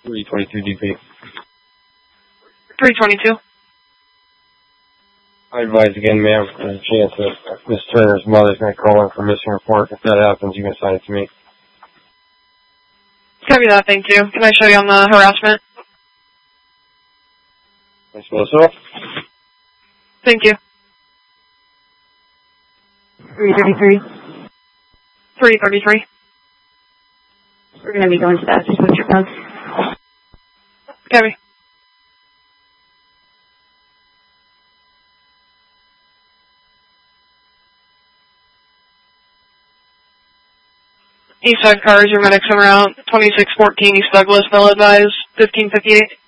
322 DP. 322. I advise again, ma'am, there's a chance that Miss Turner's mother's going to call in for missing report. If that happens, you can assign it to me. Copy that, thank you. Can I show you on the harassment? I suppose so. Thank you. 333. 333. We're going to be going to that. Just put your bugs. Copy. Eastside cars, your medics en route. 2614 East Douglas, they'll advise 1558.